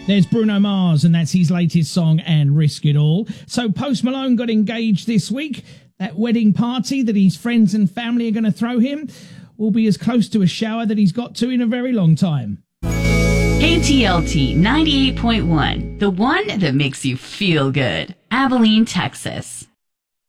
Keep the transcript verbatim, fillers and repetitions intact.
There's Bruno Mars, and that's his latest song, And Risk It All. So Post Malone got engaged this week. That wedding party that his friends and family are going to throw him will be as close to a shower that he's got to in a very long time. K T L T ninety-eight point one, the one that makes you feel good. Abilene, Texas.